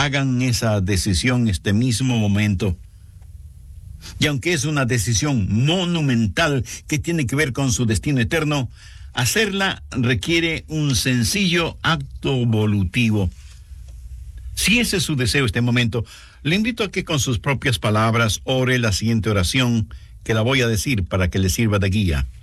hagan esa decisión este mismo momento. Y aunque es una decisión monumental que tiene que ver con su destino eterno, hacerla requiere un sencillo acto volutivo. Si ese es su deseo este momento, le invito a que con sus propias palabras ore la siguiente oración que la voy a decir para que le sirva de guía.